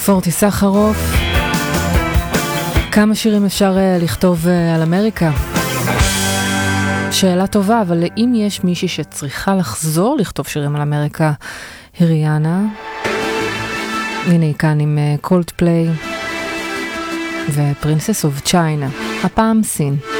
פורטי סחרוף. כמה שירים אפשר לכתוב על אמריקה? שאלה טובה, אבל אם יש מישהי שצריכה לחזור לכתוב שירים על אמריקה, היא ריאנה. הנה היא כאן עם קולדפליי ופרינסס אוף צ'יינה, הפעם סין.